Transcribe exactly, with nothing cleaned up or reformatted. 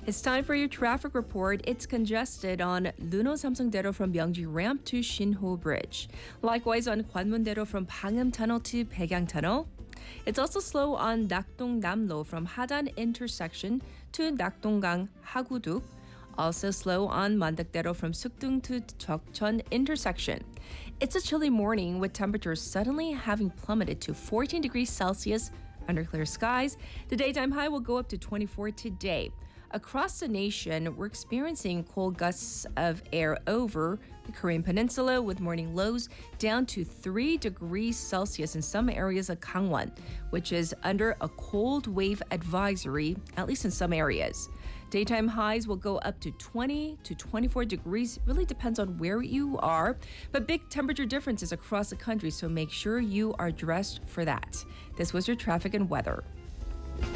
It's time for your traffic report. It's congested on Luno Samsung-daedo from Myeongji Ramp to Shinho Bridge. Likewise on Gwanmun-daedo from Pangnam Tunnel to Baegang Tunnel. It's also slow on Nakdong-Namlo from Hadan intersection to Nakdonggang Haguduk. Also slow on Mandak-daedo from Sukdung to Jeokcheon intersection. It's a chilly morning with temperatures suddenly having plummeted to fourteen degrees Celsius under clear skies. The daytime high will go up to twenty-four today. Across the nation, we're experiencing cold gusts of air over the Korean Peninsula with morning lows down to three degrees Celsius in some areas of Gangwon, which is under a cold wave advisory, at least in some areas. Daytime highs will go up to twenty to twenty-four degrees. Really depends on where you are, but big temperature differences across the country, so make sure you are dressed for that. This was your traffic and weather.